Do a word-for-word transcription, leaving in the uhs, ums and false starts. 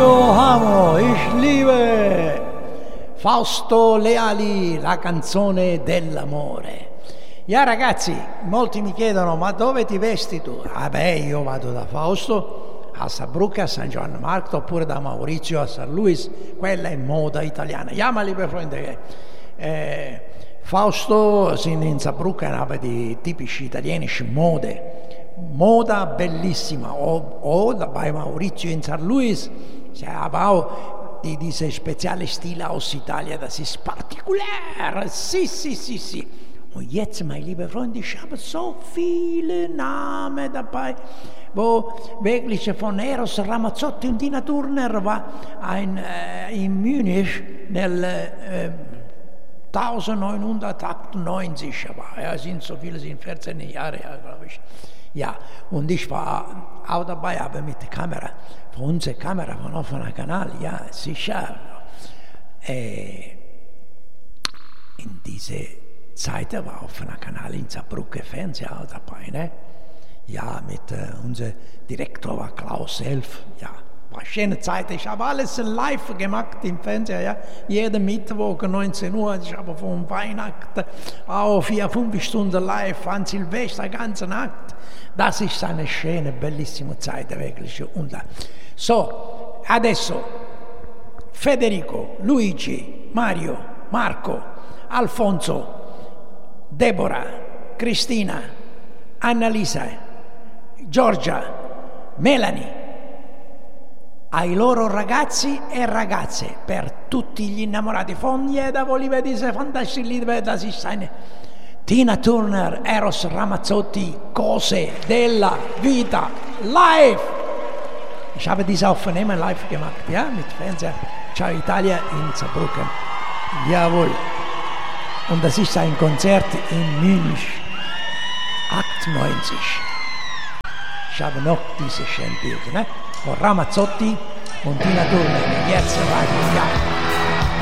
io amo, ich liebe Fausto Leali, la canzone dell'amore. Ja ragazzi, molti mi chiedono, ma dove ti vesti tu? Ah beh, io vado da Fausto a Saarbrücken, a San Giovanni Marco, oppure da Maurizio a San Luis, quella è moda italiana. Ja, ma liebe Freunde, eh, Fausto sind in Saarbrücken aber die typisch italienische Mode. Moda bellissima. Oder bei Maurizio in San Luis, aber auch die, diese spezielle Stile aus Italien, das ist partikulär. Si, si, si, si. Und jetzt, meine lieben Freunde, ich habe so viele Namen dabei, wo wirklich von Eros Ramazzotti und Tina Turner war ein, äh, in Munich nel äh, neunzehnhundertachtundneunzig, aber ja, sind so viele, sind vierzehn Jahre her, glaube ich. Ja, und ich war auch dabei, aber mit der Kamera, von unserer Kamera, von offener Kanal, ja, sicher. Äh, in diese Zeit war offener Kanal in Saarbrücken Fernseher auch dabei, ne? Ja, mit äh, unser Direktor war Klaus Elf, ja. War eine schöne Zeit. Ich habe alles live gemacht im Fernseher, ja. Jeden Mittwoch neunzehn Uhr. Ich habe von Weihnachten auf vier, fünf Stunden live, an Silvester, ganze Nacht. Das ist eine schöne, bellissima Zeit, wirklich. Und so, adesso Federico, Luigi, Mario, Marco, Alfonso, Deborah, Cristina, Annalisa, Giorgia, Melanie, ai loro ragazzi e ragazze, per tutti gli innamorati von jeder, wo liebe diese fantastische Liebe, das ist eine Tina Turner, Eros Ramazzotti, Cose della Vita, live. Ich habe diese Aufnahme live gemacht, ja, mit Fernseher, Ciao Italia in Saarbrücken. Jawohl. Und das ist ein Konzert in München, achtundneunzig. Ich habe noch diese schönen Bilder, ne? Con Ramazzotti und Tina Turner. Jetzt weiter, ja.